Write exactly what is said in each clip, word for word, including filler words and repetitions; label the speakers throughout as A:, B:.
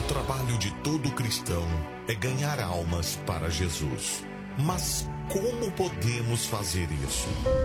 A: trabalho de todo cristão é ganhar almas para Jesus. Mas como podemos fazer isso?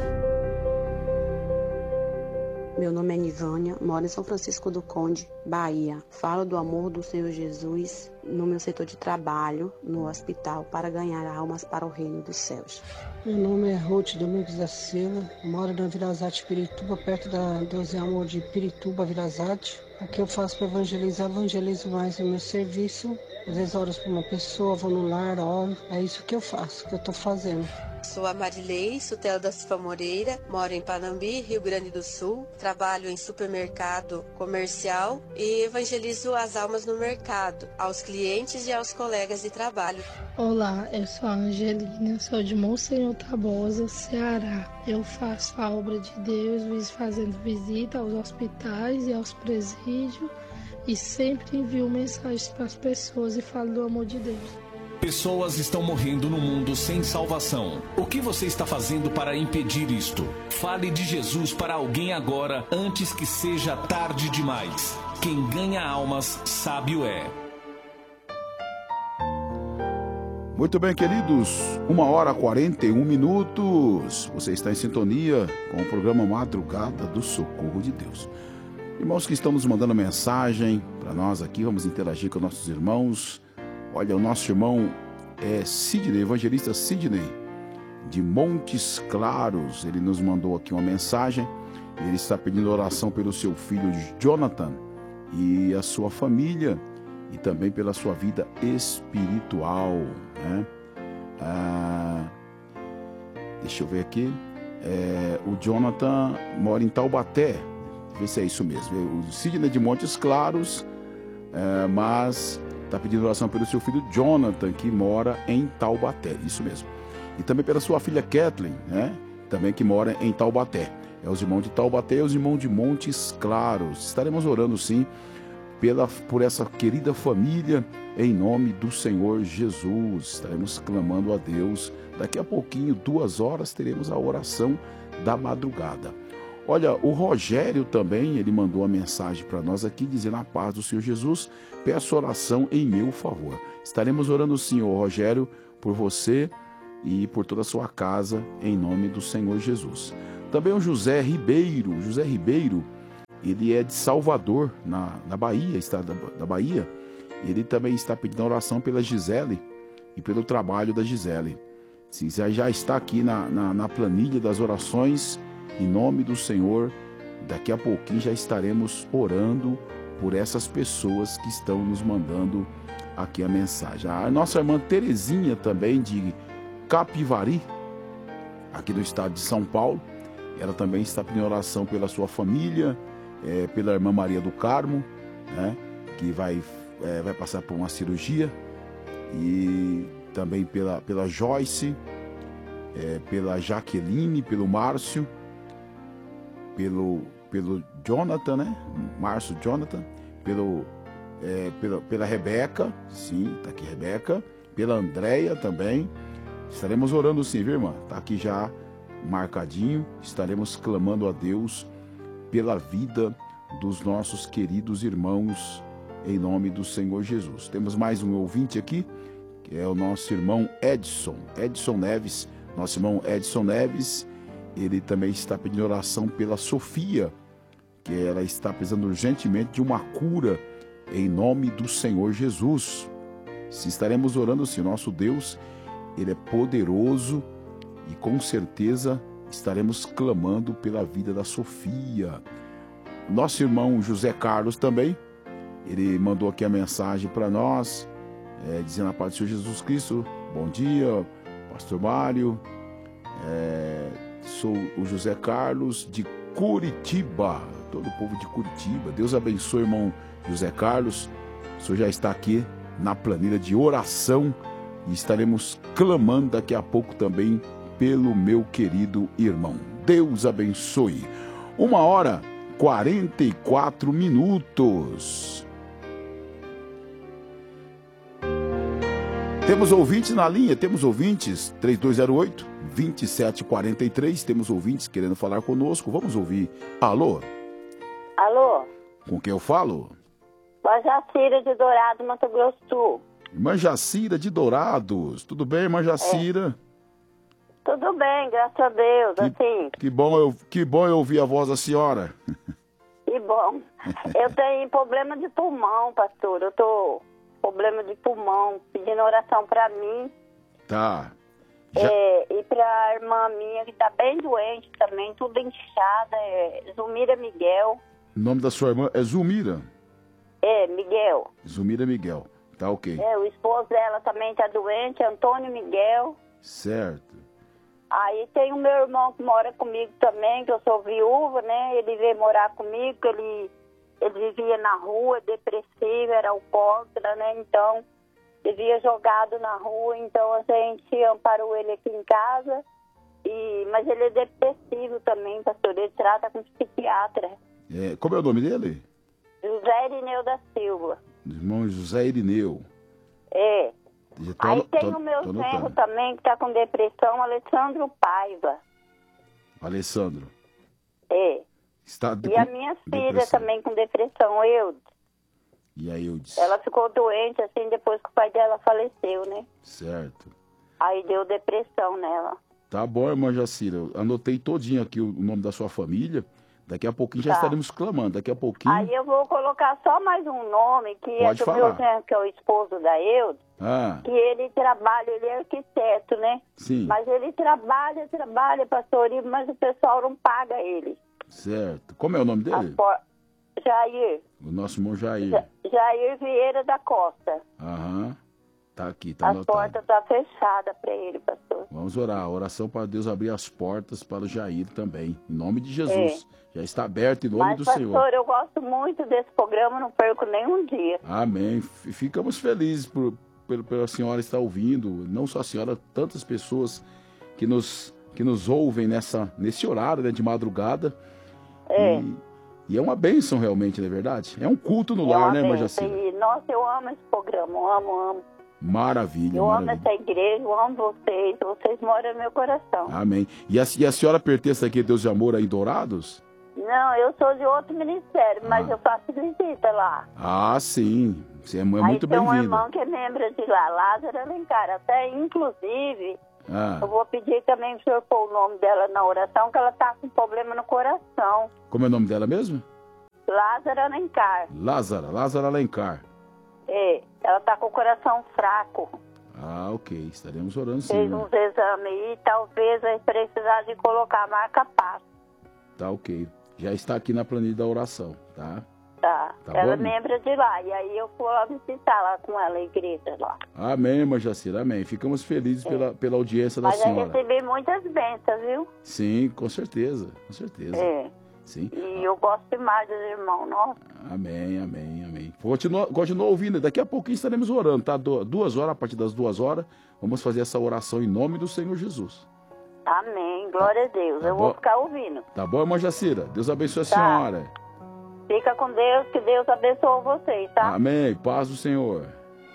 B: Meu nome é Nivânia, moro em São Francisco do Conde, Bahia. Falo do amor do Senhor Jesus no meu setor de trabalho, no hospital, para ganhar almas para o reino dos céus.
C: Meu nome é Ruth Domingos da Silva, moro na Virazate, Pirituba, perto da Deus e Amor de Pirituba, Virazate. Aqui eu faço para evangelizar, evangelizo mais no meu serviço. Às vezes oro para uma pessoa, vou no lar, oro. É isso que eu faço, que eu estou fazendo.
D: Sou a Marilei Sutela da Silva Moreira, moro em Panambi, Rio Grande do Sul, trabalho em supermercado comercial e evangelizo as almas no mercado, aos clientes e aos colegas de trabalho.
E: Olá, eu sou a Angelina, sou de Monsenhor Tabosa, Ceará. Eu faço a obra de Deus, fazendo visita aos hospitais e aos presídios e sempre envio mensagens para as pessoas e falo do amor de Deus.
F: Pessoas estão morrendo no mundo sem salvação. O que você está fazendo para impedir isto? Fale de Jesus para alguém agora, antes que seja tarde demais. Quem ganha almas, sábio é.
G: Muito bem, queridos. Uma hora e quarenta e um minutos. Você está em sintonia com o programa Madrugada do Socorro de Deus. Irmãos que estão nos mandando mensagem para nós aqui, vamos interagir com nossos irmãos. Olha, o nosso irmão é Sidney, evangelista Sidney, de Montes Claros. Ele nos mandou aqui uma mensagem. Ele está pedindo oração pelo seu filho Jonathan e a sua família e também pela sua vida espiritual, né? Ah, deixa eu ver aqui. É, o Jonathan mora em Taubaté. Deixa eu ver se é isso mesmo. O Sidney de Montes Claros, é, mas... está pedindo oração pelo seu filho Jonathan, que mora em Taubaté, isso mesmo. E também pela sua filha Kathleen, né? Também que mora em Taubaté. É os irmãos de Taubaté e os irmãos de Montes Claros. Estaremos orando sim pela, por essa querida família, em nome do Senhor Jesus. Estaremos clamando a Deus. Daqui a pouquinho, duas horas, teremos a oração da madrugada. Olha, o Rogério também, ele mandou uma mensagem para nós aqui, dizendo: a paz do Senhor Jesus, peço oração em meu favor. Estaremos orando sim, ô Rogério, por você e por toda a sua casa, em nome do Senhor Jesus. Também o José Ribeiro, José Ribeiro, ele é de Salvador, na, na Bahia, estado da, da Bahia. Ele também está pedindo oração pela Gisele e pelo trabalho da Gisele. Sim, já, já está aqui na, na, na planilha das orações. Em nome do Senhor, daqui a pouquinho já estaremos orando por essas pessoas que estão nos mandando aqui a mensagem. A nossa irmã Terezinha também, de Capivari, aqui do estado de São Paulo, ela também está pedindo oração pela sua família, é, pela irmã Maria do Carmo, né, que vai, é, vai passar por uma cirurgia, e também pela, pela Joyce, é, pela Jaqueline, pelo Márcio, pelo, pelo Jonathan, né? Márcio Jonathan, pelo, é, pela, pela Rebeca, sim, tá aqui Rebeca, pela Andréia também. Estaremos orando sim, viu, irmã? Tá aqui já marcadinho. Estaremos clamando a Deus pela vida dos nossos queridos irmãos, em nome do Senhor Jesus. Temos mais um ouvinte aqui, que é o nosso irmão Edson, Edson Neves, nosso irmão Edson Neves. Ele também está pedindo oração pela Sofia, que ela está precisando urgentemente de uma cura, em nome do Senhor Jesus. Se estaremos orando, sim, nosso Deus, Ele é poderoso e com certeza estaremos clamando pela vida da Sofia. Nosso irmão José Carlos também, ele mandou aqui a mensagem para nós, é, dizendo: a paz do Senhor Jesus Cristo, bom dia, pastor Mário, é, sou o José Carlos de Curitiba, todo o povo de Curitiba. Deus abençoe, irmão José Carlos. O senhor já está aqui na planilha de oração e estaremos clamando daqui a pouco também pelo meu querido irmão. Deus abençoe. Uma hora e quarenta e quatro minutos. Temos ouvintes na linha, temos ouvintes, três dois zero oito, dois sete quatro três, temos ouvintes querendo falar conosco, vamos ouvir. Alô?
H: Alô?
G: Com quem eu falo?
H: Irmã Jacira de Dourado, Mato Grosso do Sul.
G: Irmã Jacira de Dourados. Tudo bem, irmã Jacira?
H: É. Tudo bem, graças a Deus,
G: que,
H: assim.
G: Que bom, eu, que bom eu ouvir a voz da senhora.
H: Que bom. Eu tenho problema de pulmão, pastor. Eu tô com problema de pulmão, pedindo oração pra mim.
G: Tá. Já...
H: É, e pra irmã minha, que tá bem doente também, tudo inchada, é Zulmira Miguel.
G: O nome da sua irmã é Zulmira?
H: É, Miguel.
G: Zulmira Miguel, tá ok.
H: É, o esposo dela também tá doente, Antônio Miguel.
G: Certo.
H: Aí tem o meu irmão que mora comigo também, que eu sou viúva, né? Ele veio morar comigo, ele, ele vivia na rua, depressivo, era alcoólatra, né? Então, vivia jogado na rua, então a gente amparou ele aqui em casa. E, mas ele é depressivo também, pastor, ele trata com psiquiatra.
G: É, como é o nome dele?
H: José Irineu da Silva.
G: Irmão José Irineu.
H: É.
G: Tô,
H: Aí tem
G: tô,
H: o meu genro também, que tá com depressão, Alessandro Paiva.
G: Alessandro.
H: É.
G: Está de,
H: e a minha filha
G: depressão.
H: também com depressão, Eudes.
G: E a Eudes?
H: Ela ficou doente, assim, depois que o pai dela faleceu, né?
G: Certo.
H: Aí deu depressão nela.
G: Tá bom, irmã Jacira. Eu anotei todinho aqui o nome da sua família. Daqui a pouquinho já
H: tá.
G: estaremos clamando. Daqui a pouquinho...
H: Aí eu vou colocar só mais um nome, que
G: Pode
H: é do
G: falar.
H: meu genro, que é o esposo da Eudes.
G: Ah.
H: Que ele trabalha, ele é arquiteto, né?
G: Sim.
H: Mas ele trabalha, trabalha, pastor, mas o pessoal não paga ele.
G: Certo. Como é o nome dele?
H: Por... Jair.
G: O nosso irmão Jair.
H: Ja... Jair Vieira da Costa.
G: Aham. Tá aqui, tá
H: a
G: anotado.
H: A porta tá fechada para ele, pastor.
G: Vamos orar. Oração para Deus abrir as portas para o Jair também. Em nome de Jesus. É. Já está aberto em nome
H: Mas,
G: do
H: pastor,
G: Senhor.
H: Pastor, eu gosto muito desse programa, não perco nenhum dia.
G: Amém. Ficamos felizes por, por, pela senhora estar ouvindo. Não só a senhora, tantas pessoas que nos, que nos ouvem nessa, nesse horário, né, de madrugada.
H: É.
G: E, e é uma bênção realmente, não é verdade? É um culto no
H: é
G: lar, né, irmã
H: Jacira?
G: Jacira?
H: Nossa, eu amo esse programa, eu amo, amo.
G: Maravilha,
H: Eu
G: maravilha.
H: amo essa igreja, eu amo vocês, vocês moram no meu coração.
G: Amém. E a, e a senhora pertence aqui a Deus de Amor aí em Dourados?
H: Não, eu sou de outro ministério, mas ah. eu faço visita lá.
G: Ah, sim. Você é, é muito
H: bem-vinda. Aí tem um irmão que é membro de lá, Lázaro Alencar. Até, inclusive, ah. eu vou pedir também para o senhor pôr o nome dela na oração, que ela está com problema no coração.
G: Como é o nome dela mesmo?
H: Lázaro Alencar.
G: Lázaro, Lázaro Alencar.
H: É, ela está com o coração fraco.
G: Ah, ok. Estaremos orando sim.
H: Fez uns exames e talvez vai precisar de colocar a marca passo.
G: Tá ok. Já está aqui na planilha da oração, tá?
H: Tá.
G: tá
H: ela
G: bom,
H: é membro de lá. E aí eu vou lá visitar lá com ela, a igreja lá.
G: Amém, irmã Jacira. Amém. Ficamos felizes é. pela, pela audiência da
H: Mas
G: senhora.
H: Mas eu recebi muitas bênçãos, viu?
G: Sim, com certeza. Com certeza.
H: É.
G: Sim.
H: E eu gosto demais dos irmãos, nossa.
G: Amém, amém, amém. Continua, continua ouvindo. Daqui a pouquinho estaremos orando, tá? Duas horas, a partir das duas horas, vamos fazer essa oração em nome do Senhor Jesus.
H: Amém. Glória tá. a Deus. Tá eu bom. vou ficar ouvindo.
G: Tá bom, irmã Jacira? Deus abençoe a tá. senhora.
H: Fica com Deus, que Deus abençoe vocês, tá?
G: Amém. Paz do Senhor.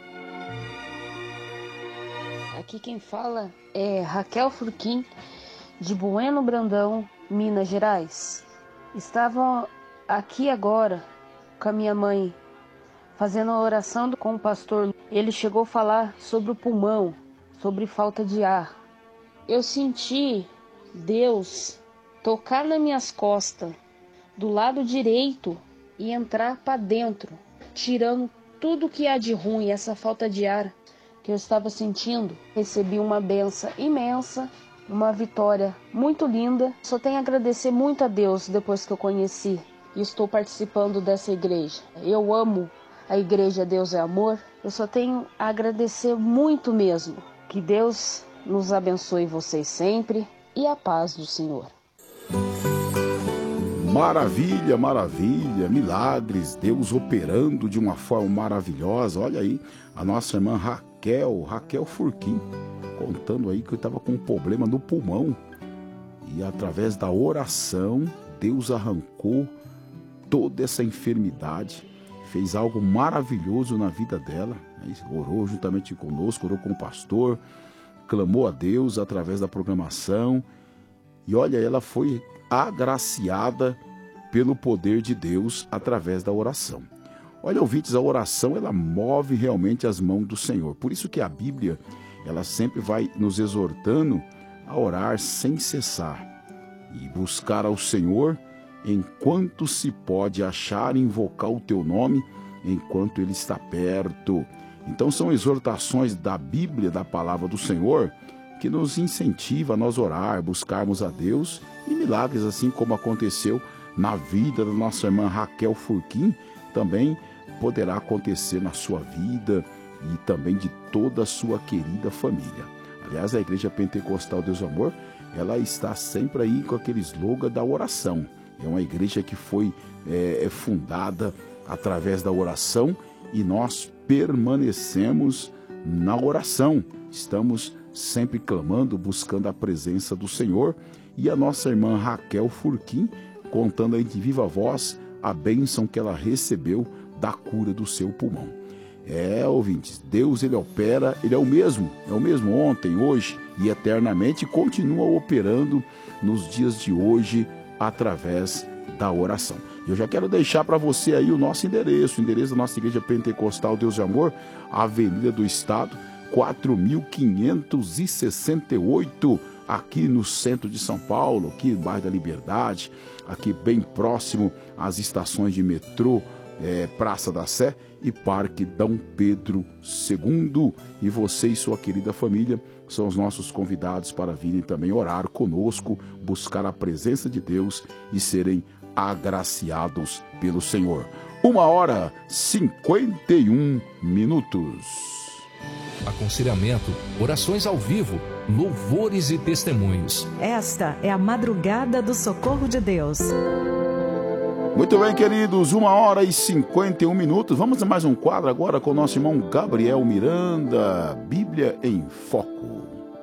I: Aqui quem fala é Raquel Furquim, de Bueno Brandão, Minas Gerais. Estava aqui agora com a minha mãe, fazendo a oração com o pastor. Ele chegou a falar sobre o pulmão, sobre falta de ar. Eu senti Deus tocar nas minhas costas, do lado direito, e entrar para dentro, tirando tudo que há de ruim, essa falta de ar que eu estava sentindo. Recebi uma benção imensa, uma vitória muito linda. Só tenho a agradecer muito a Deus depois que eu conheci e estou participando dessa igreja. Eu amo a igreja Deus é Amor. Eu só tenho a agradecer muito mesmo. Que Deus nos abençoe vocês sempre e a paz do Senhor.
G: Maravilha, maravilha, milagres, Deus operando de uma forma maravilhosa. Olha aí, a nossa irmã Raquel, Raquel Furquim, contando aí que eu estava com um problema no pulmão. E através da oração, Deus arrancou toda essa enfermidade, fez algo maravilhoso na vida dela. Orou juntamente conosco, orou com o pastor, clamou a Deus através da programação. E olha, ela foi agraciada pelo poder de Deus através da oração. Olha, ouvintes, a oração, ela move realmente as mãos do Senhor. Por isso que a Bíblia, ela sempre vai nos exortando a orar sem cessar e buscar ao Senhor enquanto se pode achar e invocar o teu nome enquanto Ele está perto. Então são exortações da Bíblia, da palavra do Senhor, que nos incentiva a nós orar, buscarmos a Deus, e milagres assim como aconteceu na vida da nossa irmã Raquel Furquim, também poderá acontecer na sua vida e também de toda a sua querida família. Aliás, a Igreja Pentecostal Deus e Amor, ela está sempre aí com aquele slogan da oração. É uma igreja que foi é, fundada através da oração e nós permanecemos na oração. Estamos sempre clamando, buscando a presença do Senhor. E a nossa irmã Raquel Furquim, contando aí de viva voz a bênção que ela recebeu da cura do seu pulmão. É, ouvintes, Deus, Ele opera, Ele é o mesmo, é o mesmo ontem, hoje e eternamente, e continua operando nos dias de hoje através da oração. Eu já quero deixar para você aí o nosso endereço, o endereço da nossa Igreja Pentecostal Deus e Amor, Avenida do Estado, quatro mil quinhentos e sessenta e oito, aqui no centro de São Paulo, aqui no bairro da Liberdade, aqui bem próximo às estações de metrô, é, Praça da Sé e Parque Dom Pedro segundo. E você e sua querida família são os nossos convidados para virem também orar conosco, buscar a presença de Deus e serem agraciados pelo Senhor. Uma hora cinquenta e um minutos.
J: Aconselhamento, orações ao vivo, louvores e testemunhos.
K: Esta é a madrugada do socorro de Deus.
G: Muito bem, queridos, uma hora e cinquenta e um minutos. Vamos a mais um quadro agora com o nosso irmão Gabriel Miranda, Bíblia em Foco.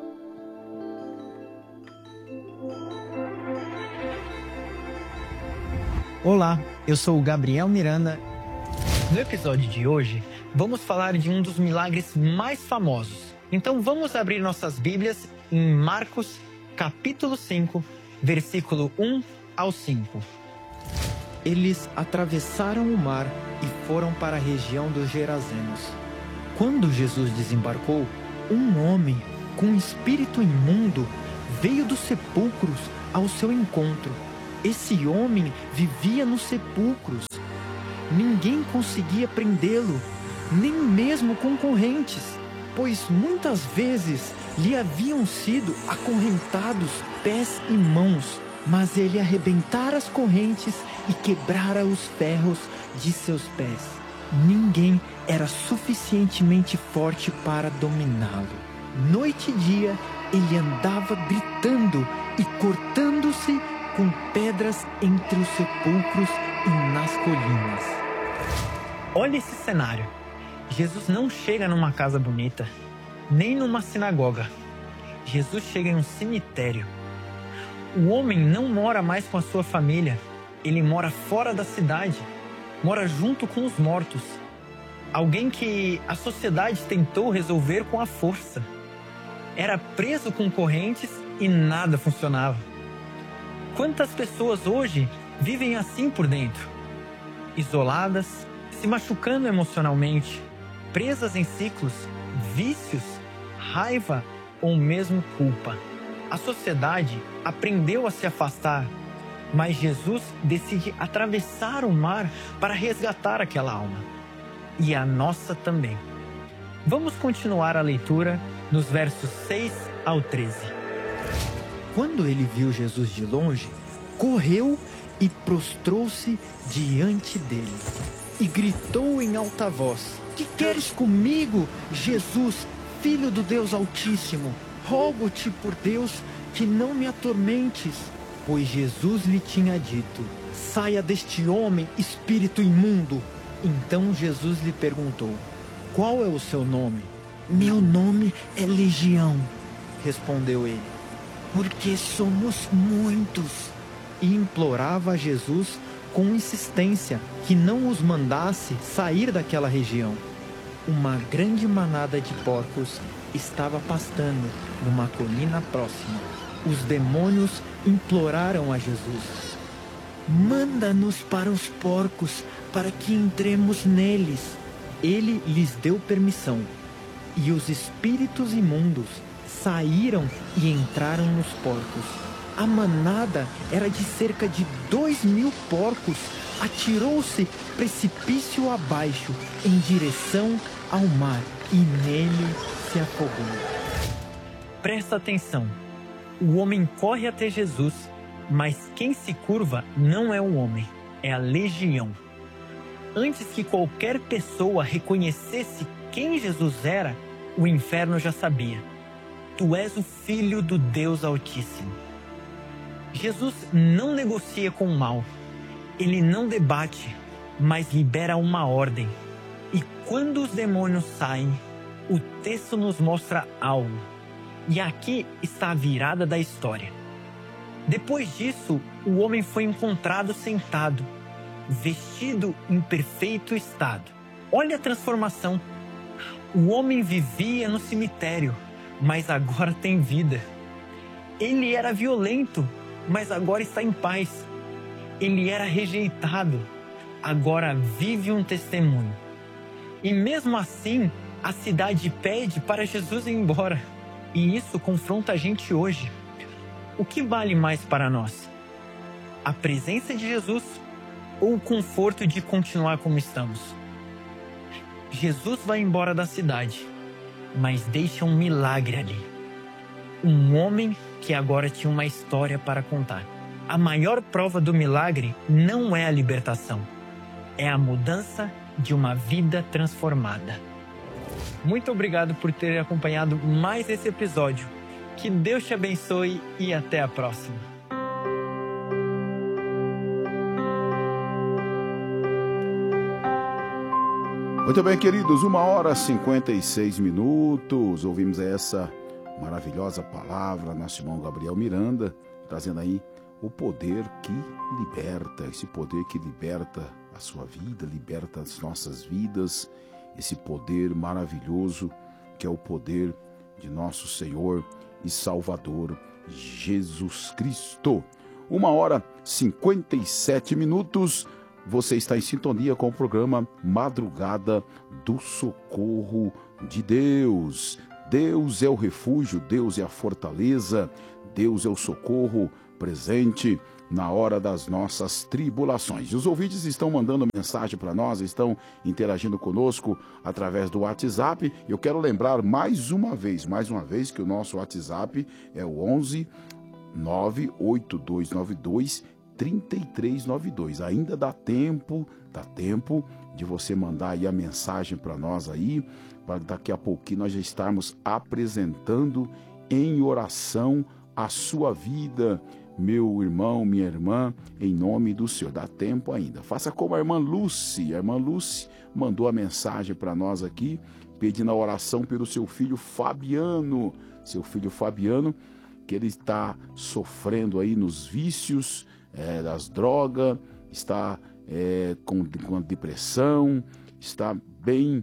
L: Olá, eu sou o Gabriel Miranda. No episódio de hoje, vamos falar de um dos milagres mais famosos. Então vamos abrir nossas Bíblias em Marcos, capítulo cinco, versículo um ao cinco.
M: Eles atravessaram o mar e foram para a região dos Gerazenos. Quando Jesus desembarcou, um homem com um espírito imundo veio dos sepulcros ao seu encontro. Esse homem vivia nos sepulcros. Ninguém conseguia prendê-lo, nem mesmo concorrentes, pois muitas vezes lhe haviam sido acorrentados pés e mãos, mas ele arrebentara as correntes e quebrara os ferros de seus pés. Ninguém era suficientemente forte para dominá-lo. Noite e dia, ele andava gritando e cortando-se com pedras entre os sepulcros e nas colinas.
L: Olha esse cenário. Jesus não chega numa casa bonita, nem numa sinagoga. Jesus chega em um cemitério. O homem não mora mais com a sua família. Ele mora fora da cidade. Mora junto com os mortos. Alguém que a sociedade tentou resolver com a força. Era preso com correntes e nada funcionava. Quantas pessoas hoje vivem assim por dentro? Isoladas, se machucando emocionalmente, presas em ciclos, vícios, raiva ou mesmo culpa. A sociedade aprendeu a se afastar, mas Jesus decide atravessar o mar para resgatar aquela alma. E a nossa também. Vamos continuar a leitura nos versos seis ao treze.
M: Quando ele viu Jesus de longe, correu e prostrou-se diante dele. E gritou em alta voz: "Que queres comigo, Jesus, Filho do Deus Altíssimo? Rogo-te por Deus que não me atormentes." Pois Jesus lhe tinha dito: "Saia deste homem, espírito imundo." Então Jesus lhe perguntou: "Qual é o seu nome?" "Meu nome é Legião," respondeu ele, "porque somos muitos." E implorava a Jesus com insistência que não os mandasse sair daquela região. Uma grande manada de porcos estava pastando numa colina próxima. Os demônios imploraram a Jesus: manda-nos para os porcos, para que entremos neles. Ele lhes deu permissão, e os espíritos imundos saíram e entraram nos porcos. A manada era de cerca de dois mil porcos. Atirou-se precipício abaixo, em direção ao mar, e nele se afogou.
L: Presta atenção. O homem corre até Jesus, mas quem se curva não é o homem, é a legião. Antes que qualquer pessoa reconhecesse quem Jesus era, o inferno já sabia. Tu és o Filho do Deus Altíssimo. Jesus não negocia com o mal. Ele não debate, mas libera uma ordem. E quando os demônios saem, o texto nos mostra algo. E aqui está a virada da história. Depois disso, o homem foi encontrado sentado, vestido em perfeito estado. Olha a transformação. O homem vivia no cemitério, mas agora tem vida. Ele era violento, mas agora está em paz. Ele era rejeitado, agora vive um testemunho. E mesmo assim, a cidade pede para Jesus ir embora. E isso confronta a gente hoje. O que vale mais para nós? A presença de Jesus ou o conforto de continuar como estamos? Jesus vai embora da cidade, mas deixa um milagre ali. Um homem que agora tinha uma história para contar. A maior prova do milagre não é a libertação, é a mudança de uma vida transformada. Muito obrigado por ter acompanhado mais esse episódio. Que Deus te abençoe e até a próxima.
G: Muito bem, queridos, uma hora e cinquenta e seis minutos. Ouvimos essa maravilhosa palavra, nosso irmão Gabriel Miranda, trazendo aí o poder que liberta, esse poder que liberta a sua vida, liberta as nossas vidas, esse poder maravilhoso que é o poder de nosso Senhor e Salvador Jesus Cristo. Uma hora e cinquenta e sete minutos, você está em sintonia com o programa Madrugada do Socorro de Deus. Deus é o refúgio, Deus é a fortaleza, Deus é o socorro presente na hora das nossas tribulações. E os ouvintes estão mandando mensagem para nós, estão interagindo conosco através do WhatsApp. Eu quero lembrar mais uma vez, mais uma vez, que o nosso WhatsApp é o onze nove oito dois nove dois três três nove dois. Ainda dá tempo, dá tempo de você mandar aí a mensagem para nós aí, para daqui a pouquinho nós já estarmos apresentando em oração a sua vida, meu irmão, minha irmã, em nome do Senhor. Dá tempo ainda. Faça como a irmã Lucy. A irmã Lucy mandou a mensagem para nós aqui, pedindo a oração pelo seu filho Fabiano. Seu filho Fabiano, que ele está sofrendo aí nos vícios é, das drogas, está é, com, com depressão, está bem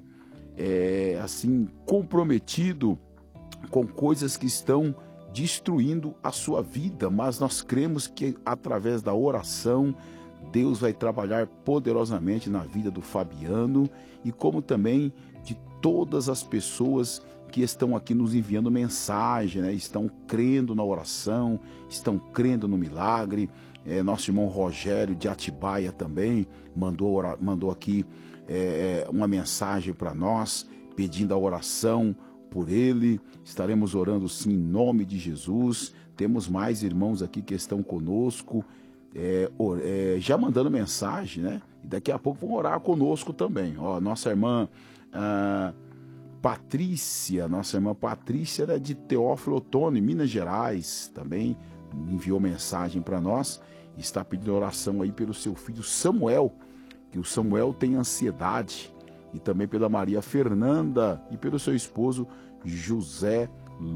G: é, assim comprometido com coisas que estão destruindo a sua vida, mas nós cremos que através da oração Deus vai trabalhar poderosamente na vida do Fabiano e como também de todas as pessoas que estão aqui nos enviando mensagem, né? Estão crendo na oração, estão crendo no milagre. É, nosso irmão Rogério de Atibaia também mandou, mandou aqui é, uma mensagem para nós, pedindo a oração por ele. Estaremos orando sim em nome de Jesus. Temos mais irmãos aqui que estão conosco, é, é, já mandando mensagem, né? E daqui a pouco vão orar conosco também. Ó, nossa irmã ah, Patrícia, nossa irmã Patrícia era de Teófilo Otoni, Minas Gerais, também enviou mensagem para nós. Está pedindo oração aí pelo seu filho Samuel, que o Samuel tem ansiedade. E também pela Maria Fernanda e pelo seu esposo José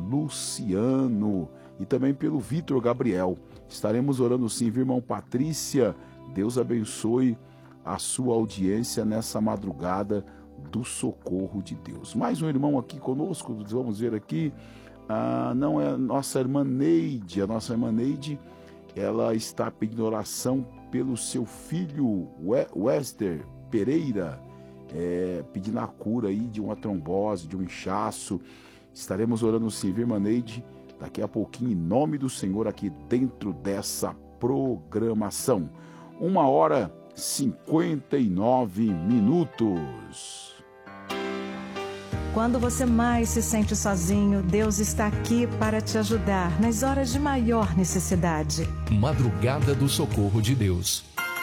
G: Luciano. E também pelo Vitor Gabriel. Estaremos orando sim, viu, irmão Patrícia? Deus abençoe a sua audiência nessa madrugada do socorro de Deus. Mais um irmão aqui conosco, vamos ver aqui. Ah, não é a nossa irmã Neide. A nossa irmã Neide, ela está pedindo oração pelo seu filho Wester Pereira, é, pedindo a cura aí de uma trombose, de um inchaço. Estaremos orando sim, irmã Neide, daqui a pouquinho, em nome do Senhor, aqui dentro dessa programação. Uma hora e cinquenta e nove minutos.
K: Quando você mais se sente sozinho, Deus está aqui para te ajudar nas horas de maior necessidade.
J: Madrugada do Socorro de Deus.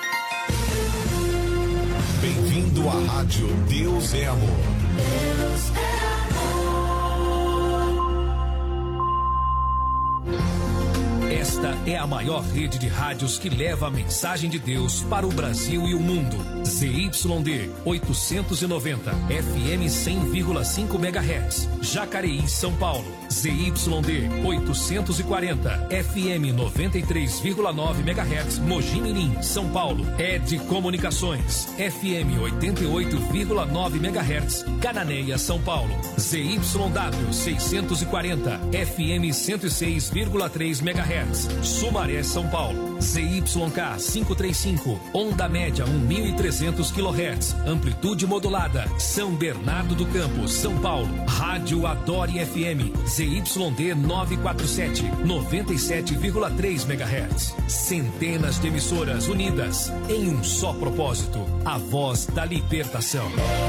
A: Bem-vindo à Rádio Deus é Amor. Deus é
F: Esta é a maior rede de rádios que leva a mensagem de Deus para o Brasil e o mundo. Z Y D oitocentos e noventa, F M cem vírgula cinco megahertz, Jacareí, São Paulo. Z Y D oitocentos e quarenta, F M noventa e três vírgula nove megahertz, Mogi Mirim, São Paulo. Ed Comunicações, F M oitenta e oito vírgula nove megahertz, Cananéia, São Paulo. Z Y W seiscentos e quarenta, F M cento e seis vírgula três megahertz, Sumaré, São Paulo. Z Y K quinhentos e trinta e cinco, onda média mil e trezentos quilohertz, amplitude modulada, São Bernardo do Campo, São Paulo. Rádio Adore F M, Z Y D novecentos e quarenta e sete, noventa e sete vírgula três megahertz. Centenas de emissoras unidas em um só propósito, a voz da libertação.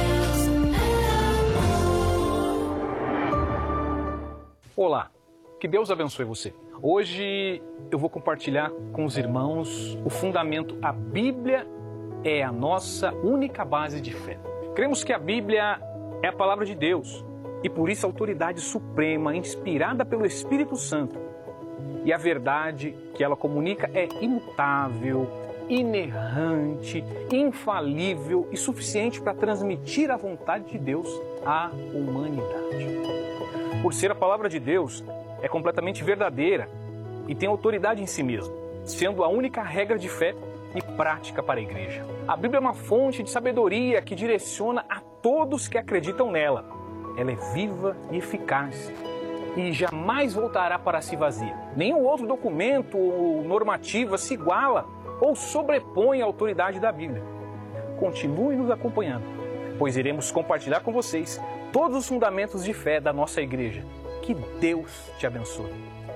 N: Olá, que Deus abençoe você. Hoje eu vou compartilhar com os irmãos o fundamento: a Bíblia é a nossa única base de fé. Cremos que a Bíblia é a palavra de Deus e por isso a autoridade suprema, inspirada pelo Espírito Santo. E a verdade que ela comunica é imutável, inerrante, infalível e suficiente para transmitir a vontade de Deus à humanidade. Por ser a palavra de Deus, é completamente verdadeira e tem autoridade em si mesma, sendo a única regra de fé e prática para a igreja. A Bíblia é uma fonte de sabedoria que direciona a todos que acreditam nela. Ela é viva e eficaz e jamais voltará para si vazia. Nenhum outro documento ou normativa se iguala ou sobrepõe a autoridade da Bíblia. Continue nos acompanhando, pois iremos compartilhar com vocês todos os fundamentos de fé da nossa igreja. Que Deus te abençoe.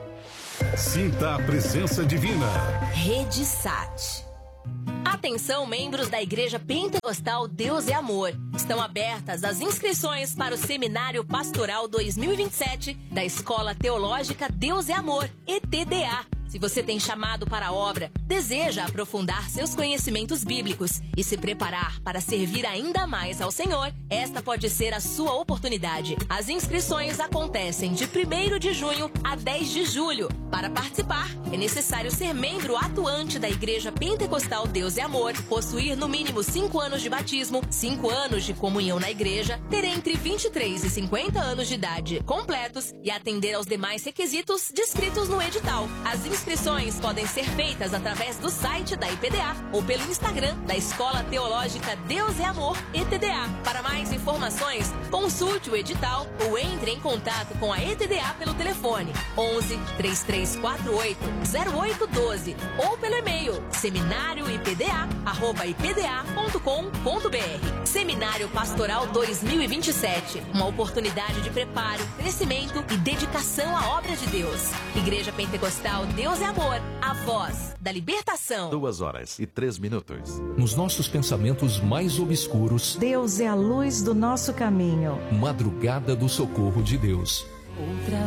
A: Sinta a presença divina.
O: Rede Sat. Atenção, membros da Igreja Pentecostal Deus é Amor. Estão abertas as inscrições para o Seminário Pastoral dois mil e vinte e sete da Escola Teológica Deus é Amor, E T D A. Se você tem chamado para a obra, deseja aprofundar seus conhecimentos bíblicos e se preparar para servir ainda mais ao Senhor, esta pode ser a sua oportunidade. As inscrições acontecem de primeiro de junho a dez de julho. Para participar, é necessário ser membro atuante da Igreja Pentecostal Deus é Amor, possuir no mínimo cinco anos de batismo, cinco anos de comunhão na igreja, ter entre vinte e três e cinquenta anos de idade completos e atender aos demais requisitos descritos no edital. As inscrições podem ser feitas através do site da I P D A ou pelo Instagram da Escola Teológica Deus é Amor, E T D A. Para mais informações, consulte o edital ou entre em contato com a E T D A pelo telefone onze, três três quatro oito, zero oito um dois ou pelo e-mail seminário i p d a arroba i p d a ponto com ponto b r. Seminário Pastoral dois mil e vinte e sete, uma oportunidade de preparo, crescimento e dedicação à obra de Deus. Igreja Pentecostal Deus é Amor, a voz da libertação.
J: Duas horas e três minutos. Nos nossos pensamentos mais obscuros,
K: Deus é a luz do nosso caminho.
J: Madrugada do Socorro de Deus.
O: Outra